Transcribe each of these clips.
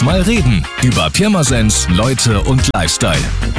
Lass mal reden über Pirmasens, Leute und Lifestyle.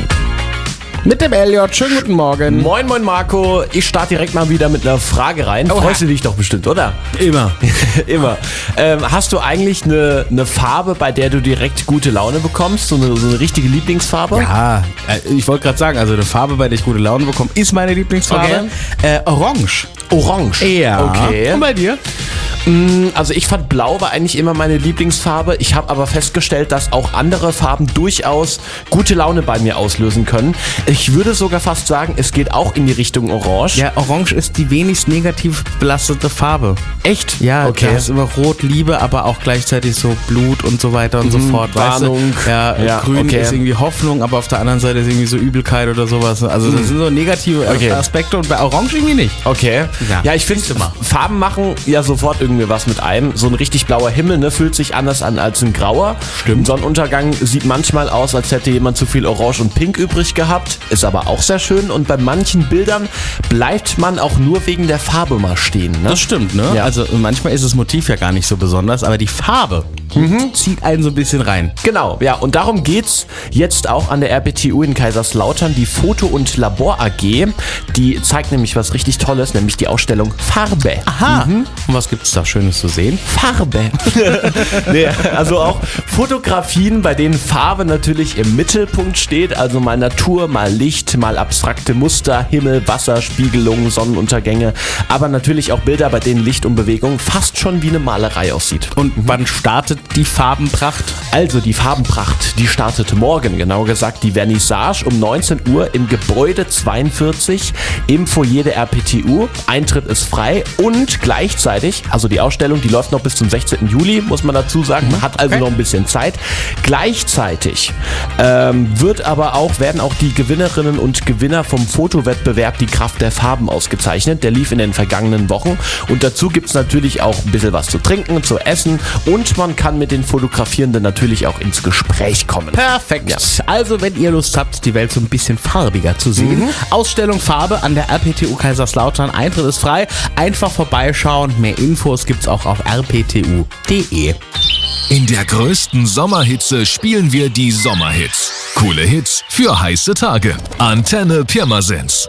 Mit dem Elliot, schönen guten Morgen. Moin, moin Marco, ich starte direkt mal wieder mit einer Frage rein. Freust du dich doch bestimmt, oder? Immer. Immer. Hast du eigentlich eine Farbe, bei der du direkt gute Laune bekommst? So eine richtige Lieblingsfarbe? Ja, ich wollte gerade sagen, also eine Farbe, bei der ich gute Laune bekomme, ist meine Lieblingsfarbe. Orange. Orange? Ja. Okay. Und bei dir? Also ich fand Blau war eigentlich immer meine Lieblingsfarbe. Ich habe aber festgestellt, dass auch andere Farben durchaus gute Laune bei mir auslösen können. Ich würde sogar fast sagen, es geht auch in die Richtung Orange. Ja, Orange ist die wenigst negativ belastete Farbe. Echt? Ja, okay. Da ist immer Rot, Liebe, aber auch gleichzeitig so Blut und so weiter und so fort. Warnung. Weißt du? Ja, Grün ist irgendwie Hoffnung, aber auf der anderen Seite ist irgendwie so Übelkeit oder sowas. Also das sind so negative Aspekte und bei Orange irgendwie nicht. Okay. Ja, ich finde, Farben machen ja sofort irgendwie was mit einem. So ein richtig blauer Himmel, ne, fühlt sich anders an als ein grauer. Stimmt. Ein Sonnenuntergang sieht manchmal aus, als hätte jemand zu viel Orange und Pink übrig gehabt. Ist aber auch sehr schön. Und bei manchen Bildern bleibt man auch nur wegen der Farbe mal stehen. Ne? Das stimmt, ne? Ja. Also manchmal ist das Motiv ja gar nicht so besonders, aber die Farbe zieht einen so ein bisschen rein. Genau, ja. Und darum geht's jetzt auch an der RPTU in Kaiserslautern. Die Foto- und Labor AG, die zeigt nämlich was richtig Tolles, nämlich die Ausstellung Farbe. Aha. Und was gibt's da Schönes zu sehen? Farbe. Nee, also auch Fotografien, bei denen Farbe natürlich im Mittelpunkt steht. Also mal Natur, mal Licht, mal abstrakte Muster, Himmel, Wasser, Spiegelungen, Sonnenuntergänge. Aber natürlich auch Bilder, bei denen Licht und Bewegung fast schon wie eine Malerei aussieht. Und wann startet die Farbenpracht? Also die Farbenpracht, die startet morgen, genau gesagt die Vernissage um 19 Uhr im Gebäude 42 im Foyer der RPTU. Eintritt ist frei und gleichzeitig, also die Ausstellung, die läuft noch bis zum 16. Juli, muss man dazu sagen. Man hat also noch ein bisschen Zeit. Gleichzeitig werden auch die Gewinnerinnen und Gewinner vom Fotowettbewerb Die Kraft der Farben ausgezeichnet. Der lief in den vergangenen Wochen und dazu gibt es natürlich auch ein bisschen was zu trinken, zu essen und man kann mit den Fotografierenden natürlich auch ins Gespräch kommen. Perfekt. Ja. Also wenn ihr Lust habt, die Welt so ein bisschen farbiger zu sehen, Ausstellung Farbe an der RPTU Kaiserslautern. Eintritt ist frei. Einfach vorbeischauen. Mehr Infos gibt's auch auf rptu.de. In der größten Sommerhitze spielen wir die Sommerhits. Coole Hits für heiße Tage. Antenne Pirmasens.